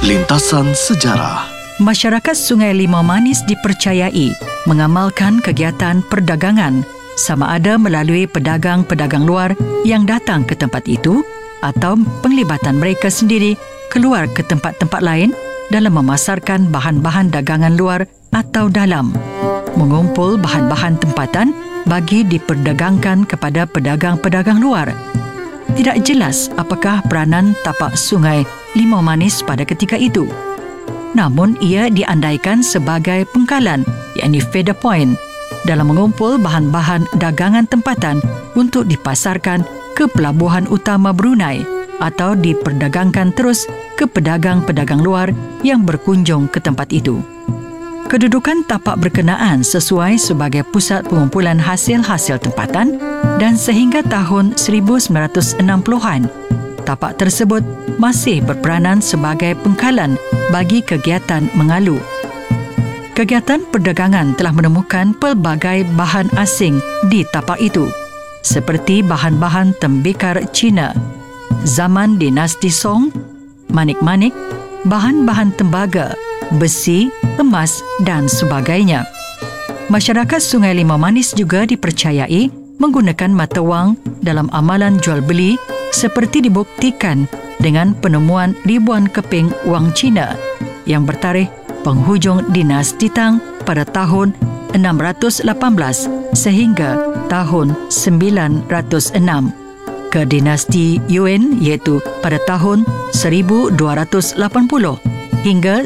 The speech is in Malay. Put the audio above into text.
Lintasan Sejarah. Masyarakat Sungai Limau Manis dipercayai mengamalkan kegiatan perdagangan sama ada melalui pedagang-pedagang luar yang datang ke tempat itu atau penglibatan mereka sendiri keluar ke tempat-tempat lain dalam memasarkan bahan-bahan dagangan luar atau dalam, mengumpul bahan-bahan tempatan bagi diperdagangkan kepada pedagang-pedagang luar. Tidak jelas apakah peranan tapak Sungai Limau Manis pada ketika itu. Namun ia diandaikan sebagai pengkalan, yakni feeder point, dalam mengumpul bahan-bahan dagangan tempatan untuk dipasarkan ke pelabuhan utama Brunei atau diperdagangkan terus ke pedagang-pedagang luar yang berkunjung ke tempat itu. Kedudukan tapak berkenaan sesuai sebagai pusat pengumpulan hasil-hasil tempatan dan sehingga tahun 1960-an, tapak tersebut masih berperanan sebagai pengkalan bagi kegiatan mengalu. Kegiatan perdagangan telah menemukan pelbagai bahan asing di tapak itu, seperti bahan-bahan tembikar Cina, zaman dinasti Song, manik-manik, bahan-bahan tembaga, besi, emas dan sebagainya. Masyarakat Sungai Limau Manis juga dipercayai menggunakan mata wang dalam amalan jual beli seperti dibuktikan dengan penemuan ribuan keping wang Cina yang bertarikh penghujung dinasti Tang pada tahun 618 sehingga tahun 906 ke dinasti Yuan iaitu pada tahun 1280 hingga